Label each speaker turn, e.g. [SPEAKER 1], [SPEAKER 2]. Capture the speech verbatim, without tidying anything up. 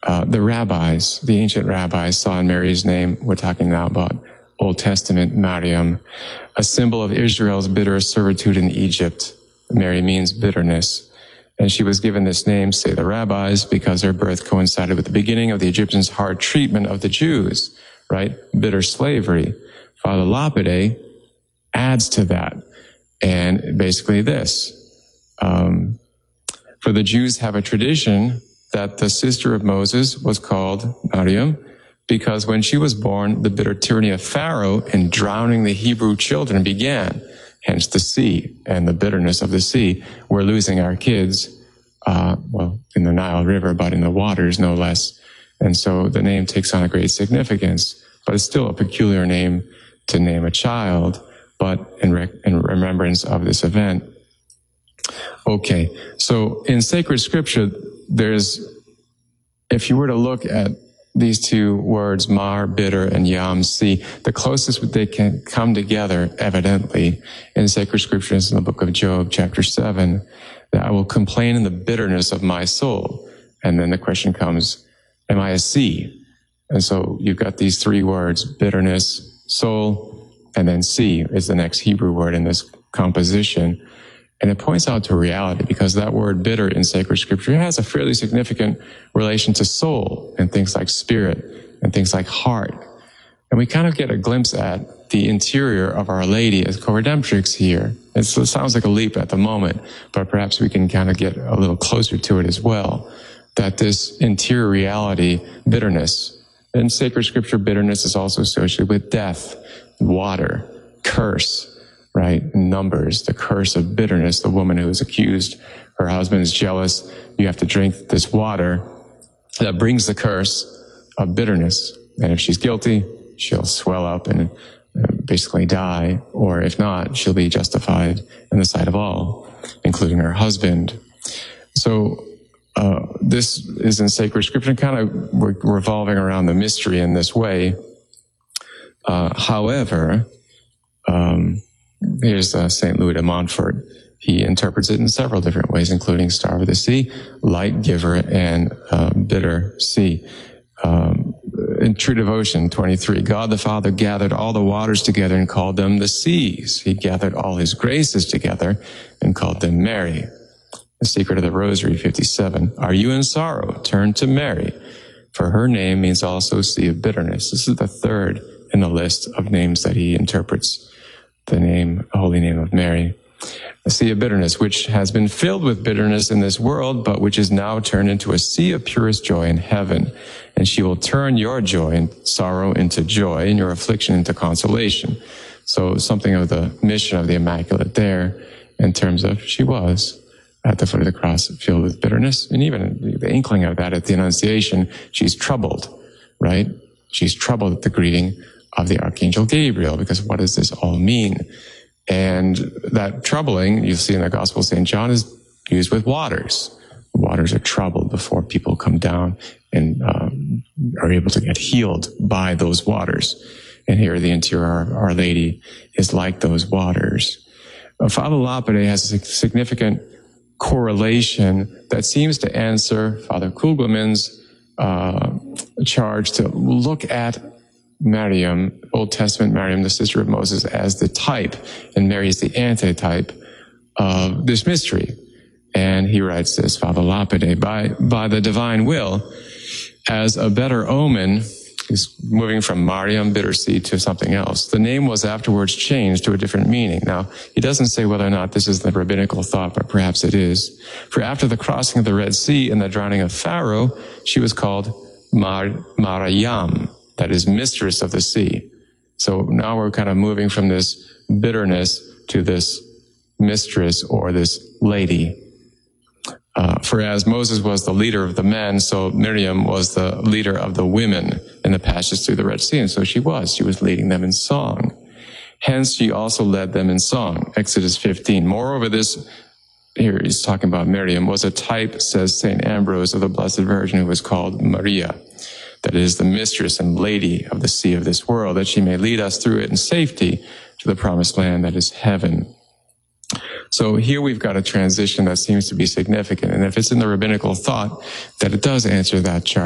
[SPEAKER 1] uh, the rabbis, the ancient rabbis, saw in Mary's name, we're talking now about Old Testament Mariam, a symbol of Israel's bitter servitude in Egypt. Mary means bitterness. And she was given this name, say the rabbis, because her birth coincided with the beginning of the Egyptians' hard treatment of the Jews, right? Bitter slavery. Father Lapide adds to that. And basically this, um, for the Jews have a tradition that the sister of Moses was called Mariam, because when she was born, the bitter tyranny of Pharaoh in drowning the Hebrew children began. Hence the sea and the bitterness of the sea. We're losing our kids, uh, well, in the Nile River, but in the waters, no less. And so the name takes on a great significance, but it's still a peculiar name to name a child, but in, rec- in remembrance of this event. Okay, so in sacred scripture, there's, if you were to look at these two words, mar, bitter, and yam, sea, the closest they can come together, evidently, in sacred scriptures in the book of Job, chapter seven, that I will complain in the bitterness of my soul. And then the question comes, am I a sea? And so you've got these three words, bitterness, soul, and then sea is the next Hebrew word in this composition. And it points out to reality, because that word bitter in sacred scripture has a fairly significant relation to soul and things like spirit and things like heart. And we kind of get a glimpse at the interior of Our Lady as co-redemptrix here. It's, it sounds like a leap at the moment, but perhaps we can kind of get a little closer to it as well. That this interior reality, bitterness, in sacred scripture, bitterness is also associated with death, water, curse, right? Numbers, the curse of bitterness, the woman who is accused, her husband is jealous, you have to drink this water that brings the curse of bitterness. And if she's guilty, she'll swell up and basically die, or if not, she'll be justified in the sight of all, including her husband. So uh, this is in sacred scripture, kind of re- revolving around the mystery in this way. Uh, however, um, Here's uh, Saint Louis de Montfort. He interprets it in several different ways, including Star of the Sea, light giver, and uh, bitter sea. Um, in True Devotion twenty-three, God the Father gathered all the waters together and called them the seas. He gathered all his graces together and called them Mary. The Secret of the Rosary fifty-seven, are you in sorrow? Turn to Mary, for her name means also sea of bitterness. This is the third in the list of names that he interprets the name, the holy name of Mary. A sea of bitterness, which has been filled with bitterness in this world, but which is now turned into a sea of purest joy in heaven. And she will turn your joy and sorrow into joy and your affliction into consolation. So something of the mission of the Immaculate there in terms of she was at the foot of the cross filled with bitterness. And even the inkling of that at the Annunciation, she's troubled, right? She's troubled at the greeting of the Archangel Gabriel, because what does this all mean? And that troubling, you see in the Gospel of Saint John, is used with waters. Waters are troubled before people come down and um, are able to get healed by those waters. And here the interior of Our Lady is like those waters. Uh, Father Lapide has a significant correlation that seems to answer Father Kugelman's uh, charge to look at Mariam, Old Testament Mariam, the sister of Moses, as the type, and Mary is the antitype of this mystery. And he writes this, Father Lapide, by, by the divine will, as a better omen, he's moving from Mariam, bitter sea, to something else. The name was afterwards changed to a different meaning. Now, he doesn't say whether or not this is the rabbinical thought, but perhaps it is. For after the crossing of the Red Sea and the drowning of Pharaoh, she was called Mar, Mariam, that is mistress of the sea. So now we're kind of moving from this bitterness to this mistress or this lady. Uh, for as Moses was the leader of the men, so Miriam was the leader of the women in the passage through the Red Sea. And so she was. She was leading them in song. Hence, she also led them in song. Exodus fifteen. Moreover, this, here he's talking about Miriam, was a type, says Saint Ambrose, of the Blessed Virgin, who was called Maria. That is the mistress and lady of the sea of this world, that she may lead us through it in safety to the promised land that is heaven. So here we've got a transition that seems to be significant. And if it's in the rabbinical thought, that it does answer that charge.